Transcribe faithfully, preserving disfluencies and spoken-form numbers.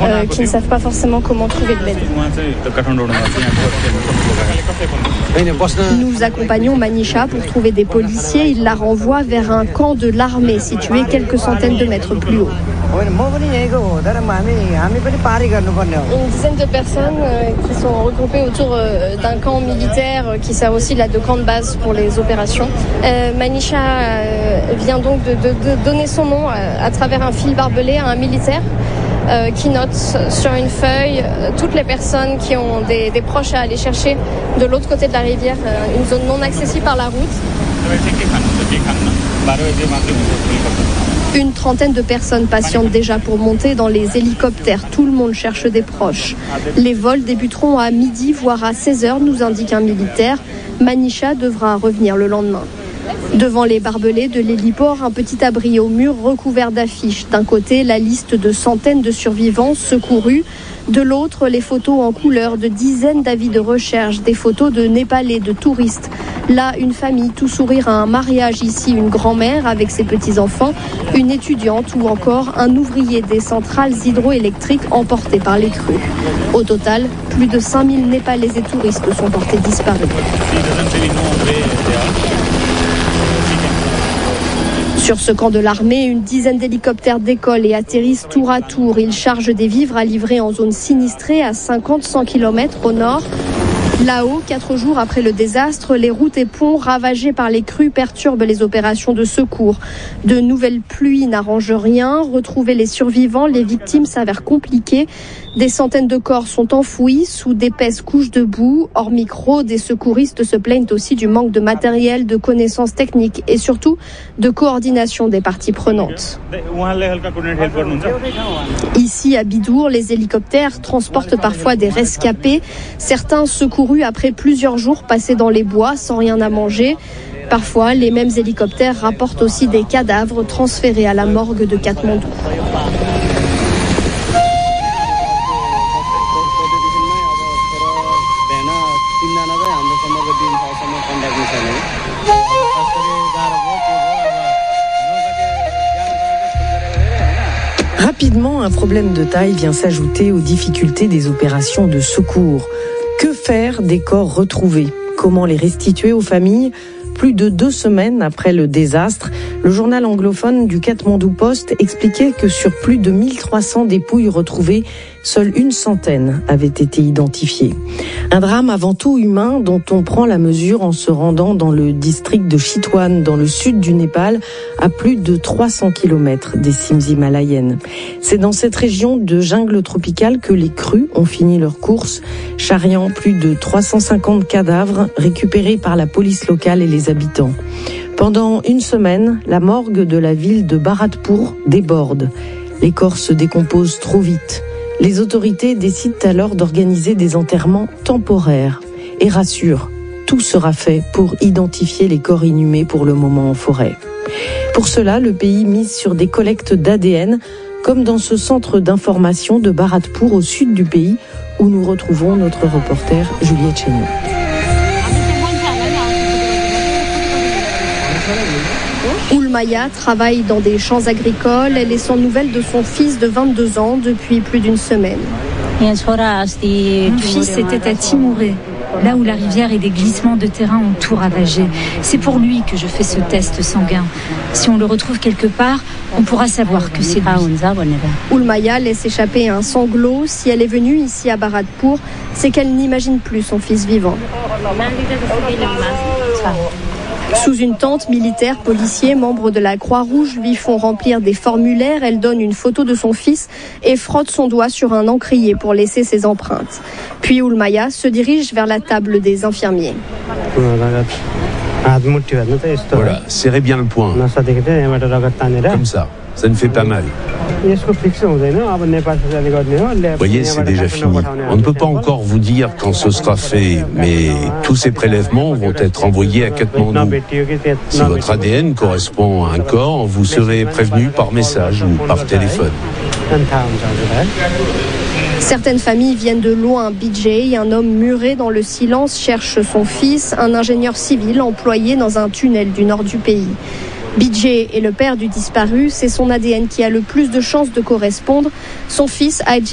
euh, qui ne savent pas forcément comment trouver de l'aide. Nous accompagnons Manisha pour trouver des policiers. Il la renvoie vers un camp de l'armée situé quelques centaines de mètres plus haut. Une dizaine de personnes euh, qui sont regroupées autour euh, d'un camp militaire euh, qui sert aussi là, de camp de base pour les opérations. Euh, Manisha euh, vient donc de, de, de donner son nom à, à travers un fil barbelé à un militaire euh, qui note sur une feuille euh, toutes les personnes qui ont des, des proches à aller chercher de l'autre côté de la rivière, euh, une zone non accessible par la route. Une trentaine de personnes patientent déjà pour monter dans les hélicoptères. Tout le monde cherche des proches. Les vols débuteront à midi, voire à seize heures, nous indique un militaire. Manisha devra revenir le lendemain. Devant les barbelés de l'héliport, un petit abri au mur recouvert d'affiches. D'un côté, la liste de centaines de survivants secourus. De l'autre, les photos en couleur de dizaines d'avis de recherche, des photos de Népalais, de touristes. Là, une famille, tout sourire à un mariage. Ici, une grand-mère avec ses petits-enfants, une étudiante ou encore un ouvrier des centrales hydroélectriques emporté par les crues. Au total, plus de cinq mille Népalais et touristes sont portés disparus. Sur ce camp de l'armée, une dizaine d'hélicoptères décollent et atterrissent tour à tour. Ils chargent des vivres à livrer en zone sinistrée à cinquante à cent kilomètres au nord. Là-haut, quatre jours après le désastre, les routes et ponts ravagés par les crues perturbent les opérations de secours. De nouvelles pluies n'arrangent rien. Retrouver les survivants, les victimes s'avère compliqué. Des centaines de corps sont enfouis sous d'épaisses couches de boue. Hors micro, des secouristes se plaignent aussi du manque de matériel, de connaissances techniques et surtout de coordination des parties prenantes. Ici, à Bidour, les hélicoptères transportent parfois des rescapés. Certains secourus après plusieurs jours passés dans les bois sans rien à manger. Parfois, les mêmes hélicoptères rapportent aussi des cadavres transférés à la morgue de Katmandou. Rapidement, un problème de taille vient s'ajouter aux difficultés des opérations de secours. Que faire des corps retrouvés ? Comment les restituer aux familles ? Plus de deux semaines après le désastre, le journal anglophone du Katmandou Post expliquait que sur plus de mille trois cents dépouilles retrouvées, seule une centaine avaient été identifiées. Un drame avant tout humain dont on prend la mesure en se rendant dans le district de Chitwan, dans le sud du Népal, à plus de trois cents kilomètres des cimes himalayennes. C'est dans cette région de jungle tropicale que les crues ont fini leur course, charriant plus de trois cent cinquante cadavres récupérés par la police locale et les habitants. Pendant une semaine, la morgue de la ville de Bharatpur déborde. Les corps se décomposent trop vite. Les autorités décident alors d'organiser des enterrements temporaires et rassurent, tout sera fait pour identifier les corps inhumés pour le moment en forêt. Pour cela, le pays mise sur des collectes d'A D N, comme dans ce centre d'information de Bharatpur au sud du pays, où nous retrouvons notre reporter Juliette Chéniaud. Oulmaya travaille dans des champs agricoles. Elle est sans nouvelles de son fils de vingt-deux ans depuis plus d'une semaine. Mon fils était à Timouré, là où la rivière et des glissements de terrain ont tout ravagé. C'est pour lui que je fais ce test sanguin. Si on le retrouve quelque part, on pourra savoir que c'est lui. Oulmaya laisse échapper un sanglot. Si elle est venue ici à Bharatpur, c'est qu'elle n'imagine plus son fils vivant. Sous une tente, militaires, policiers, membres de la Croix-Rouge lui font remplir des formulaires. Elle donne une photo de son fils et frotte son doigt sur un encrier pour laisser ses empreintes. Puis Oulmaya se dirige vers la table des infirmiers. Voilà, serrez bien le poing. Comme ça, ça ne fait pas mal. Vous voyez, c'est déjà fini. On ne peut pas encore vous dire quand ce sera fait, mais tous ces prélèvements vont être envoyés à Katmandou. Si votre A D N correspond à un corps, vous serez prévenu par message ou par téléphone. Certaines familles viennent de loin. Bijay, un homme muré dans le silence, cherche son fils, un ingénieur civil employé dans un tunnel du nord du pays. Bijay est le père du disparu, c'est son A D N qui a le plus de chances de correspondre. Son fils,